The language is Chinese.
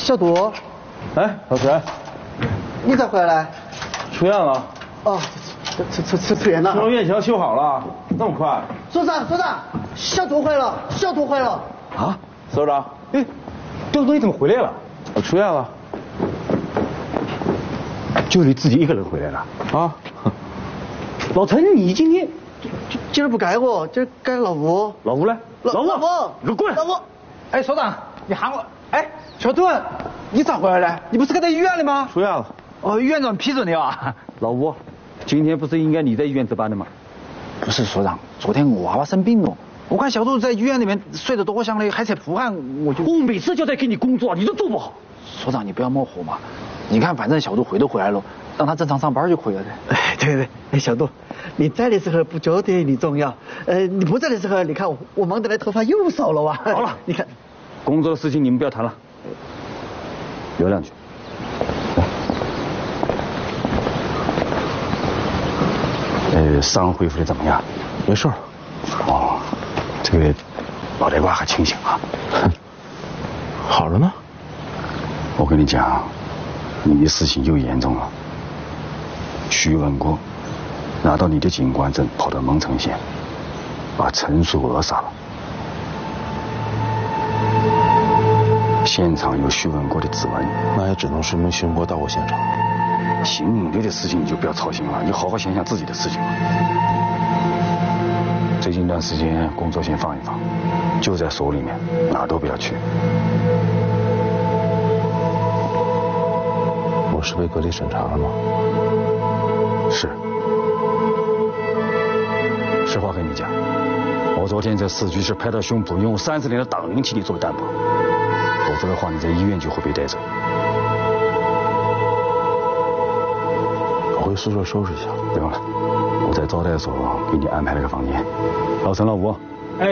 小杜， 哎，老陈， 你咋回来？ 出院了。 哦，出院了。 修院墙修好了，那么快？ 所长，小杜回了，小杜回了。 啊，所长， 哎，刁总你怎么回来了？ 我出院了。 就你自己一个人回来了？ 啊， 老陈，你今天今儿不该我，今儿该老吴。 老吴呢？ 老吴， 你给我滚！ 老吴， 哎，所长，你喊我。哎，小杜，你咋回来了？你不是还在医院里吗？ 出院了。 哦，院长批准的啊。 老吴，今天不是应该你在医院值班的吗？ 不是所长，昨天我娃娃生病了，我看小杜在医院里面睡得多香嘞，还在出汗，我每次就在给你工作，你都做不好。 所长，你不要冒火嘛。你看，反正小杜回都回来了，让他正常上班就可以了的。 哎，对，哎，小杜，你在的时候不觉得你重要，你不在的时候，你看我忙得来头发又少了哇。 好了， 你看， 工作的事情你们不要谈了，留两句。伤恢复的怎么样？ 没事。 哦，这个脑袋瓜还清醒啊。 好着呢。 我跟你讲，你的事情又严重了。徐文国拿到你的警官证，跑到蒙城县，把陈淑娥杀了。现场有徐文国的指纹， 那也只能说明徐文国到过现场。 刑警队的事情你就不要操心了，你好好想想自己的事情吧。最近一段时间工作先放一放，就在所里面，哪都不要去。 我是被隔离审查了吗？ 是。实话跟你讲，我昨天在市局是拍到胸脯，用30年的党龄替你做担保，否则的话你在医院就会被带走。 回宿舍收拾一下。 不用了，我在招待所给你安排了个房间。老陈、老吴，